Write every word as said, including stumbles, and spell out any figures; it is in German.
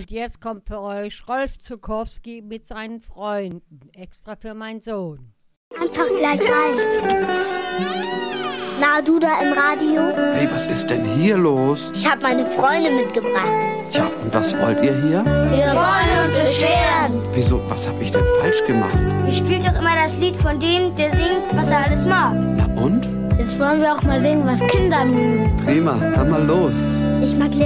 Und jetzt kommt für euch Rolf Zuckowski mit seinen Freunden. Extra für meinen Sohn. Einfach gleich rein. Na, du da im Radio? Hey, was ist denn hier los? Ich hab meine Freunde mitgebracht. Tja, und was wollt ihr hier? Wir wollen uns beschweren. Wieso, was hab ich denn falsch gemacht? Ihr spielt doch immer das Lied von dem, der singt, was er alles mag. Na und? Jetzt wollen wir auch mal singen, was Kinder mögen. Prima, dann mal los. Ich mag